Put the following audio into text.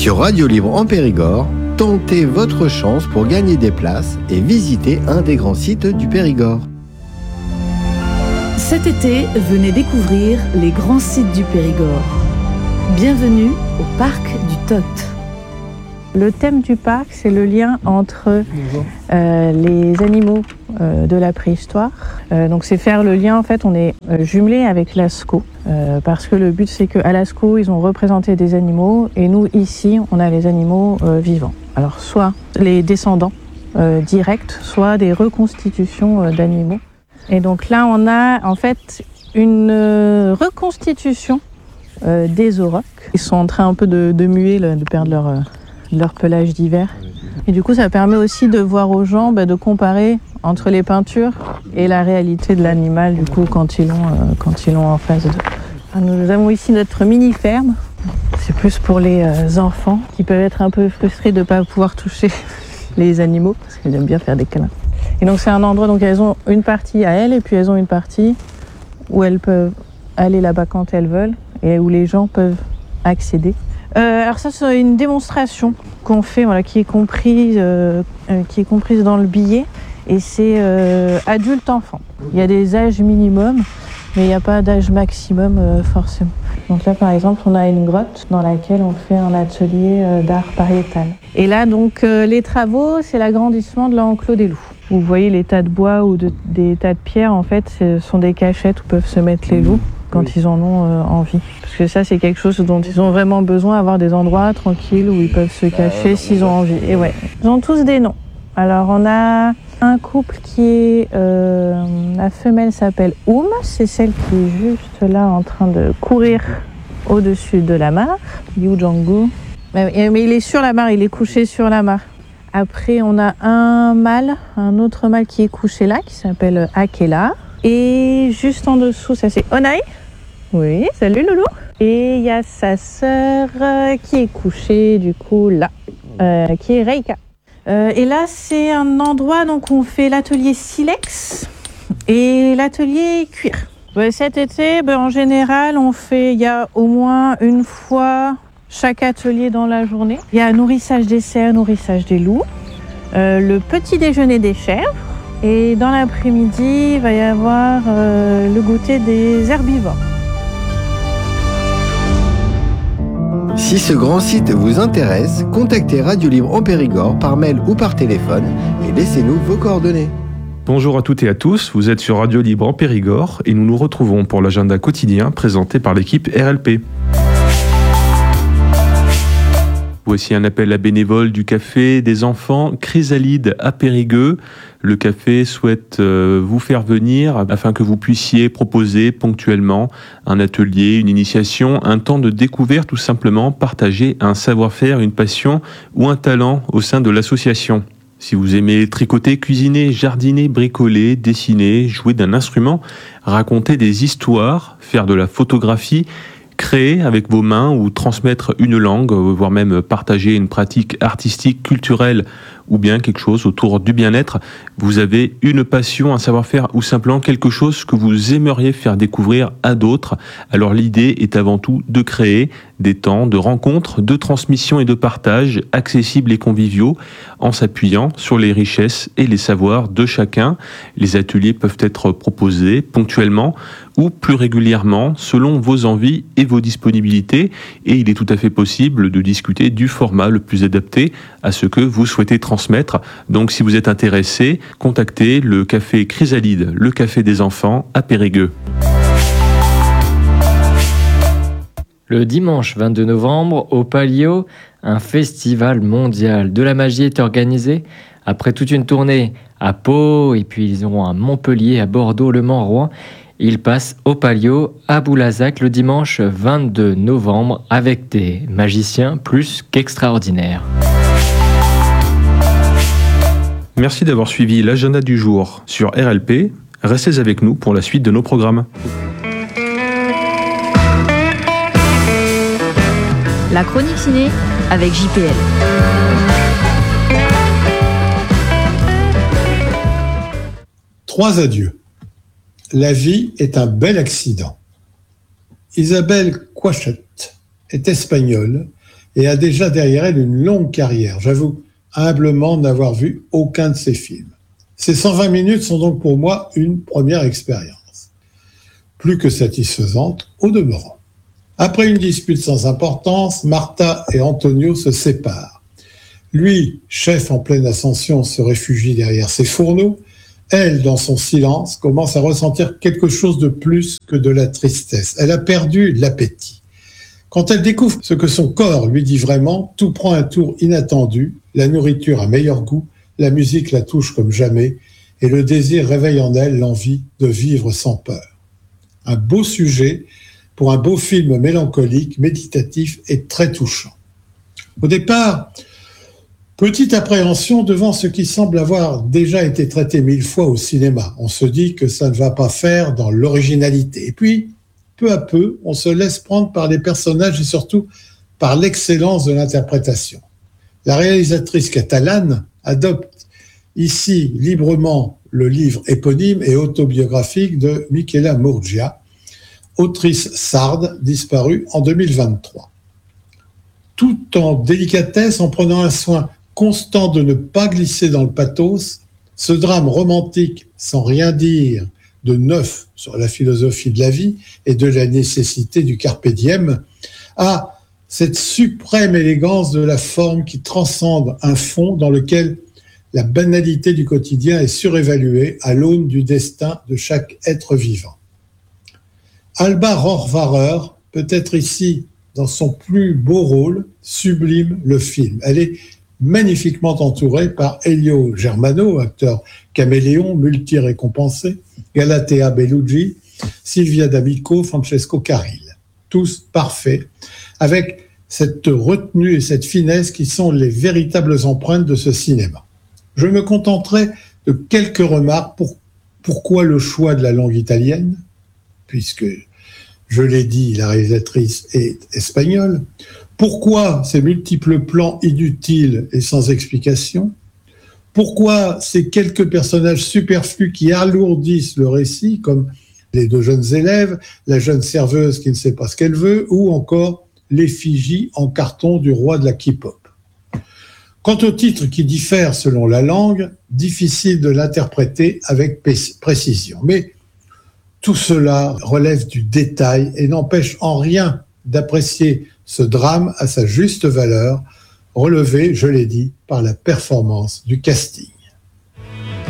Sur Radio Libre en Périgord, tentez votre chance pour gagner des places et visiter un des grands sites du Périgord. Cet été, venez découvrir les grands sites du Périgord. Bienvenue au parc du Tot. Le thème du parc, c'est le lien entre les animaux de la préhistoire. Donc c'est faire le lien, en fait, on est jumelé avec Lascaux. Parce que le but, c'est qu'à Lascaux, ils ont représenté des animaux et nous, ici, on a les animaux vivants. Alors soit les descendants directs, soit des reconstitutions d'animaux. Et donc là, on a en fait une reconstitution des aurochs. Ils sont en train un peu de muer, de perdre leur pelage d'hiver. Et du coup, ça permet aussi de voir aux gens, de comparer entre les peintures et la réalité de l'animal, du coup, quand ils l'ont en face d'eux. Nous avons ici notre mini-ferme. C'est plus pour les enfants qui peuvent être un peu frustrés de ne pas pouvoir toucher les animaux, parce qu'ils aiment bien faire des câlins. Et donc, c'est un endroit, donc elles ont une partie à elles, et puis elles ont une partie où elles peuvent aller là-bas quand elles veulent, et où les gens peuvent accéder. Alors ça, c'est une démonstration qu'on fait, qui est comprise dans le billet, et c'est adulte-enfant. Il y a des âges minimum, mais il n'y a pas d'âge maximum forcément. Donc là, par exemple, on a une grotte dans laquelle on fait un atelier d'art pariétal. Et là, donc, les travaux, c'est l'agrandissement de l'enclos des loups. Vous voyez les tas de bois ou des tas de pierres, en fait, ce sont des cachettes où peuvent se mettre les loups quand ils en ont envie. Parce que ça, c'est quelque chose dont ils ont vraiment besoin, avoir des endroits tranquilles où ils peuvent se cacher s'ils ont envie. Et ouais, ils ont tous des noms. Alors, on a un couple qui est... la femelle s'appelle Oum, c'est celle qui est juste là en train de courir au-dessus de la mare, Liu Jianggu. Mais il est sur la mare, il est couché sur la mare. Après, on a un autre mâle qui est couché là, qui s'appelle Akela. Et juste en dessous, ça c'est Onai. Oui, salut Loulou. Et il y a sa sœur qui est couchée du coup là, qui est Reika. Et là, c'est un endroit donc où on fait l'atelier silex et l'atelier cuir. Cet été, en général, il y a au moins une fois chaque atelier dans la journée. Il y a nourrissage des cerfs, nourrissage des loups, le petit déjeuner des chèvres. Et dans l'après-midi, il va y avoir le goûter des herbivores. Si ce grand site vous intéresse, contactez Radio Libre en Périgord par mail ou par téléphone et laissez-nous vos coordonnées. Bonjour à toutes et à tous, vous êtes sur Radio Libre en Périgord et nous nous retrouvons pour l'agenda quotidien présenté par l'équipe RLP. Voici un appel à bénévoles du café des enfants Chrysalide à Périgueux. Le café souhaite vous faire venir afin que vous puissiez proposer ponctuellement un atelier, une initiation, un temps de découverte, tout simplement partager un savoir-faire, une passion ou un talent au sein de l'association. Si vous aimez tricoter, cuisiner, jardiner, bricoler, dessiner, jouer d'un instrument, raconter des histoires, faire de la photographie, créer avec vos mains ou transmettre une langue, voire même partager une pratique artistique, culturelle ou bien quelque chose autour du bien-être, vous avez une passion, un savoir-faire ou simplement quelque chose que vous aimeriez faire découvrir à d'autres. Alors l'idée est avant tout de créer des temps de rencontres, de transmission et de partage accessibles et conviviaux en s'appuyant sur les richesses et les savoirs de chacun. Les ateliers peuvent être proposés ponctuellement ou plus régulièrement selon vos envies et vos disponibilités et il est tout à fait possible de discuter du format le plus adapté à ce que vous souhaitez transmettre. Donc si vous êtes intéressé, contactez le café Chrysalide, le café des enfants à Périgueux. Le dimanche 22 novembre, au Palio, un festival mondial de la magie est organisé. Après toute une tournée à Pau, et puis ils auront à Montpellier, à Bordeaux, Le Mans, Rouen. Ils passent au Palio à Boulazac le dimanche 22 novembre avec des magiciens plus qu'extraordinaires. Merci d'avoir suivi l'agenda du jour sur RLP. Restez avec nous pour la suite de nos programmes. La chronique ciné avec JPL. Trois adieux. La vie est un bel accident. Isabelle Coixet est espagnole, et a déjà derrière elle une longue carrière. J'avoue humblement n'avoir vu aucun de ses films. Ces 120 minutes sont donc pour moi une première expérience, plus que satisfaisante au demeurant. Après une dispute sans importance, Martha et Antonio se séparent. Lui, chef en pleine ascension, se réfugie derrière ses fourneaux. Elle, dans son silence, commence à ressentir quelque chose de plus que de la tristesse. Elle a perdu l'appétit. Quand elle découvre ce que son corps lui dit vraiment, tout prend un tour inattendu. La nourriture a meilleur goût, la musique la touche comme jamais, et le désir réveille en elle l'envie de vivre sans peur. Un beau sujet pour un beau film mélancolique, méditatif et très touchant. Au départ, petite appréhension devant ce qui semble avoir déjà été traité 1000 fois au cinéma. On se dit que ça ne va pas faire dans l'originalité. Et puis, peu à peu, on se laisse prendre par les personnages et surtout par l'excellence de l'interprétation. La réalisatrice catalane adopte ici librement le livre éponyme et autobiographique de Michela Murgia, autrice sarde disparue en 2023. Tout en délicatesse, en prenant un soin constant de ne pas glisser dans le pathos, ce drame romantique sans rien dire de neuf sur la philosophie de la vie et de la nécessité du carpe diem a cette suprême élégance de la forme qui transcende un fond dans lequel la banalité du quotidien est surévaluée à l'aune du destin de chaque être vivant. Alba Rohrwacher, peut-être ici dans son plus beau rôle, sublime le film. Elle est magnifiquement entourée par Elio Germano, acteur caméléon, multi-récompensé, Galatea Bellucci, Silvia D'Amico, Francesco Carril. Tous parfaits, avec cette retenue et cette finesse qui sont les véritables empreintes de ce cinéma. Je me contenterai de quelques remarques pour pourquoi le choix de la langue italienne, puisque, je l'ai dit, la réalisatrice est espagnole. Pourquoi ces multiples plans inutiles et sans explication? Pourquoi ces quelques personnages superflus qui alourdissent le récit, comme les deux jeunes élèves, la jeune serveuse qui ne sait pas ce qu'elle veut, ou encore l'effigie en carton du roi de la K-pop? Quant au titre qui diffère selon la langue, difficile de l'interpréter avec précision. Mais tout cela relève du détail et n'empêche en rien d'apprécier ce drame à sa juste valeur, relevé, je l'ai dit, par la performance du casting.